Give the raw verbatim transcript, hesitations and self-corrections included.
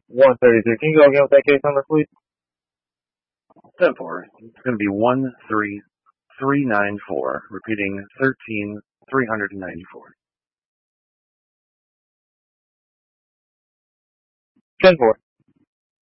one thirty-three. Can you go again with that case number, please? ten four. It's going to be one three three nine four. Repeating thirteen three hundred ninety-four. ten four.